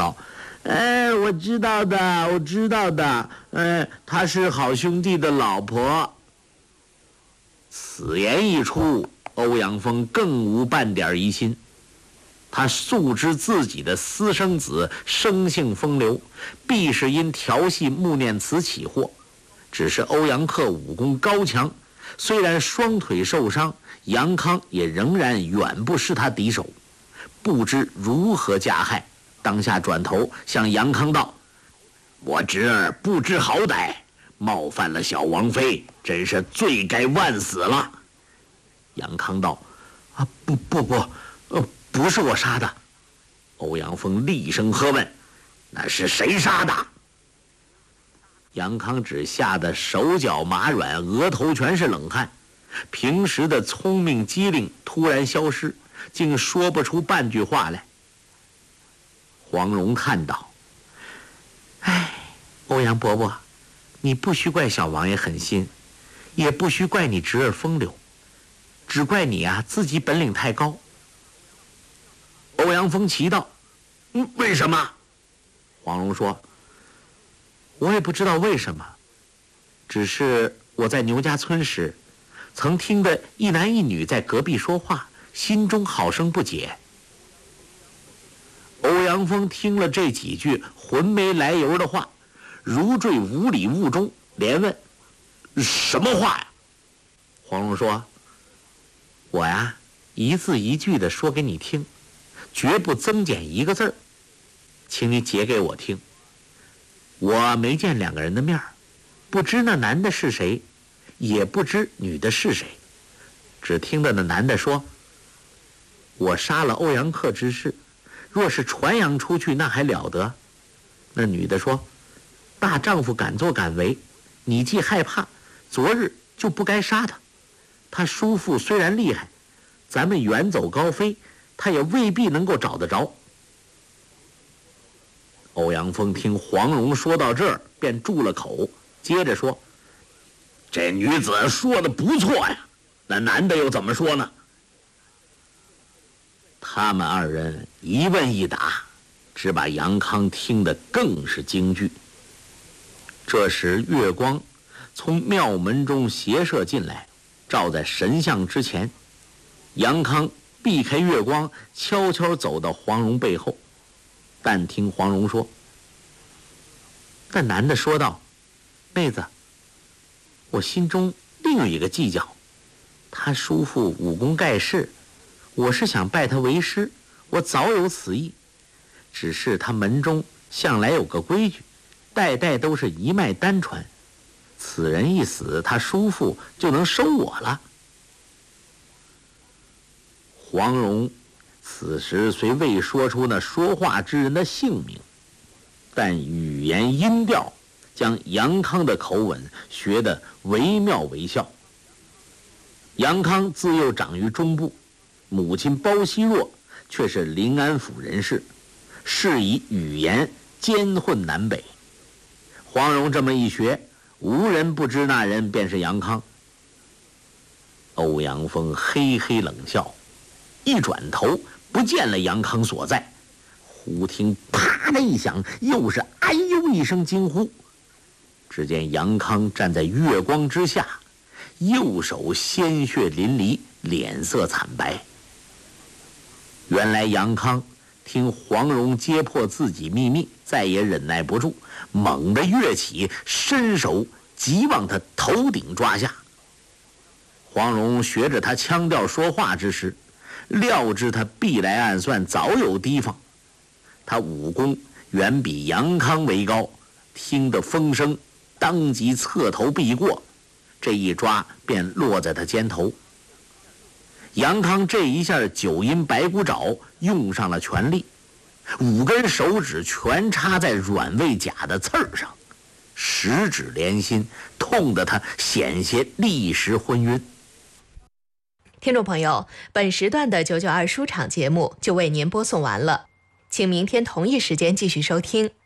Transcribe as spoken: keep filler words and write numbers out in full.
道：“哎，我知道的，我知道的，哎，她是好兄弟的老婆。”此言一出，欧阳锋更无半点疑心。他素知自己的私生子生性风流，必是因调戏穆念慈起祸。只是欧阳克武功高强，虽然双腿受伤，杨康也仍然远不是他敌手，不知如何加害。当下转头向杨康道：“我侄儿不知好歹，冒犯了小王妃，真是罪该万死了。”杨康道：“啊，不不不，呃，不是我杀的。”欧阳锋厉声喝问：“那是谁杀的？”杨康只吓得手脚麻软，额头全是冷汗，平时的聪明机灵突然消失，竟说不出半句话来。黄蓉叹道：“哎，欧阳伯伯，你不须怪小王爷狠心，也不须怪你侄儿风流，只怪你啊自己本领太高。”欧阳锋奇道：“嗯，为什么？”黄蓉说：“我也不知道为什么，只是我在牛家村时，曾听得一男一女在隔壁说话，心中好生不解。”欧阳锋听了这几句浑没来由的话，如坠五里雾中，连问：“什么话呀？”黄蓉说：“我呀，一字一句的说给你听，绝不增减一个字儿，请你解给我听。我没见两个人的面，不知那男的是谁，也不知女的是谁，只听得那男的说：我杀了欧阳克之事，若是传扬出去，那还了得。那女的说：大丈夫敢作敢为，你既害怕，昨日就不该杀他。他叔父虽然厉害，咱们远走高飞，他也未必能够找得着。欧阳锋听黄蓉说到这儿，便住了口，接着说：这女子说的不错呀，那男的又怎么说呢？他们二人一问一答，只把杨康听得更是惊惧。这时月光从庙门中斜射进来，照在神像之前。杨康避开月光，悄悄走到黄蓉背后，但听黄蓉说：那男的说道：妹子，我心中另有一个计较，他叔父武功盖世，我是想拜他为师，我早有此意，只是他门中向来有个规矩，代代都是一脉单传，此人一死，他叔父就能收我了。黄蓉此时虽未说出那说话之人的姓名，但语言音调将杨康的口吻学得惟妙惟肖。杨康自幼长于中部，母亲包惜若却是临安府人士，是以语言兼混南北。黄蓉这么一学，无人不知那人便是杨康。欧阳锋嘿嘿冷笑，一转头不见了杨康所在。忽听啪的一响，又是哎呦一声惊呼。只见杨康站在月光之下，右手鲜血淋漓，脸色惨白。原来杨康听黄蓉揭破自己秘密，再也忍耐不住，猛地跃起，伸手即往他头顶抓下。黄蓉学着他腔调说话之时，料知他必来暗算，早有提防。他武功远比杨康为高，听得风声，当即侧头避过，这一抓便落在他肩头。杨康这一下九阴白骨爪用上了全力，五根手指全插在软猬甲的刺儿上，十指连心，痛得他险些立时昏晕。 听众朋友，本时段的九九二书场节目就为您播送完了，请明天同一时间继续收听。